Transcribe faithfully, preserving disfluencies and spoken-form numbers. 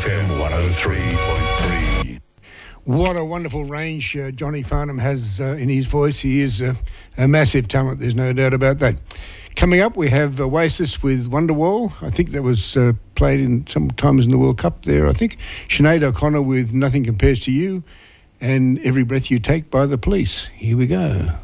F M one oh three point three. What a wonderful range uh, Johnny Farnham has uh, in his voice. He is uh, a massive talent, there's no doubt about that. Coming up, we have Oasis with Wonderwall. I think that was uh, played in some times in the World Cup there, I think. Sinead O'Connor with Nothing Compares to You, and Every Breath You Take by The Police. Here we go.